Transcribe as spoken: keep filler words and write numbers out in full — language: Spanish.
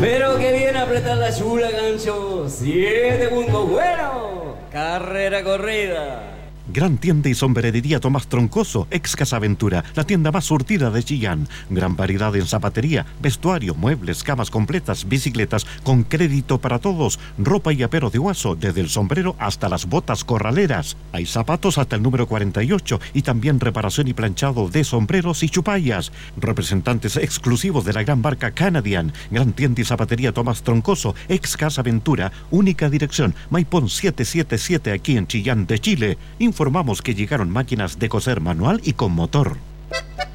Pero que bien apretar la chula, gancho. Siete puntos bueno. Carrera corrida. Gran tienda y sombrerería Tomás Troncoso, ex Casa Ventura, la tienda más surtida de Chillán. Gran variedad en zapatería, vestuario, muebles, camas completas, bicicletas, con crédito para todos, ropa y apero de Huaso, desde el sombrero hasta las botas corraleras. Hay zapatos hasta el número cuarenta y ocho y también reparación y planchado de sombreros y chupallas. Representantes exclusivos de la gran marca Canadian. Gran tienda y zapatería Tomás Troncoso, ex Casa Ventura, única dirección, Maipón setecientos setenta y siete aquí en Chillán de Chile. Informamos que llegaron máquinas de coser manual y con motor.